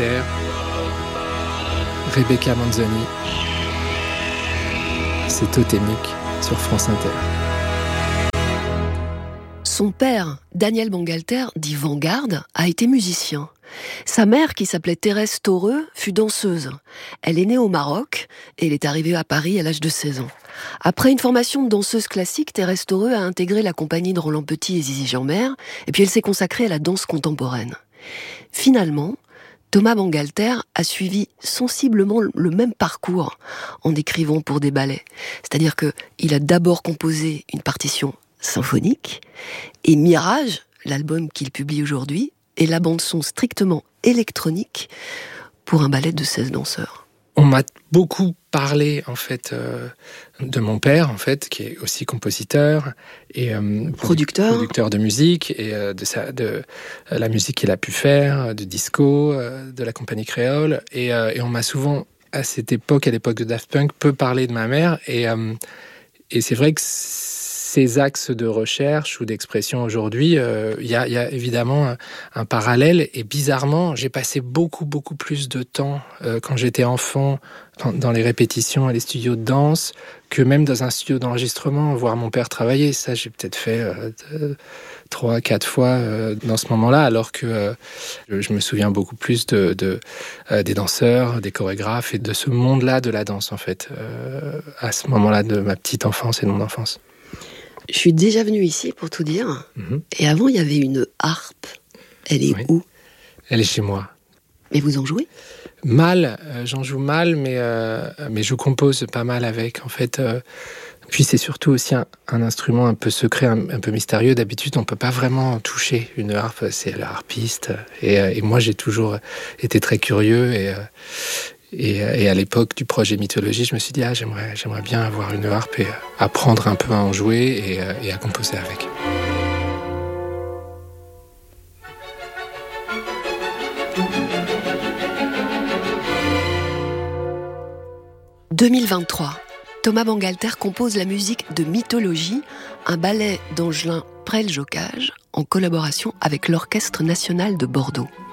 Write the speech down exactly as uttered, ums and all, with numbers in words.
Bangalter, Rebecca Manzoni. C'est Totémique sur France Inter. Son père, Daniel Bangalter, dit Vanguard, a été musicien. Sa mère, qui s'appelait Thérèse Taureux, fut danseuse. Elle est née au Maroc et elle est arrivée à Paris à l'âge de seize ans. Après une formation de danseuse classique, Thérèse Taureux a intégré la compagnie de Roland Petit et Zizi Jeanmaire, et puis elle s'est consacrée à la danse contemporaine. Finalement, Thomas Bangalter a suivi sensiblement le même parcours en écrivant pour des ballets. C'est-à-dire qu'il a d'abord composé une partition symphonique, et Mirage, l'album qu'il publie aujourd'hui, est la bande-son strictement électronique pour un ballet de seize danseurs. On m'a beaucoup parlé en fait euh, de mon père en fait qui est aussi compositeur et euh, producteur producteur de musique et euh, de sa de euh, la musique qu'il a pu faire, de disco, euh, de la compagnie créole et, euh, et on m'a souvent à cette époque à l'époque de Daft Punk peu parlé de ma mère et euh, et c'est vrai que ces axes de recherche ou d'expression aujourd'hui, il euh, y, y a évidemment un, un parallèle. Et bizarrement, j'ai passé beaucoup, beaucoup plus de temps euh, quand j'étais enfant dans, dans les répétitions et les studios de danse que même dans un studio d'enregistrement, voir mon père travailler. Ça, j'ai peut-être fait euh, de, trois, quatre fois euh, dans ce moment-là, alors que euh, je me souviens beaucoup plus de, de, euh, des danseurs, des chorégraphes et de ce monde-là de la danse, en fait, euh, à ce moment-là de ma petite enfance et de mon enfance. Je suis déjà venue ici, pour tout dire. Mmh. Et avant, il y avait une harpe. Elle est oui. où ? Elle est chez moi. Mais vous en jouez ? Mal, euh, j'en joue mal, mais, euh, mais je compose pas mal avec. En fait, euh, puis c'est surtout aussi un, un instrument un peu secret, un, un peu mystérieux. D'habitude, on peut pas vraiment toucher une harpe. C'est le harpiste. Et, et moi, j'ai toujours été très curieux et... Euh, Et, et à l'époque du projet Mythologie, je me suis dit, ah, j'aimerais, j'aimerais bien avoir une harpe et apprendre un peu à en jouer et, et à composer avec. deux mille vingt-trois, Thomas Bangalter compose la musique de Mythologie, un ballet d'Angelin Prel-Jocage en collaboration avec l'Orchestre national de Bordeaux.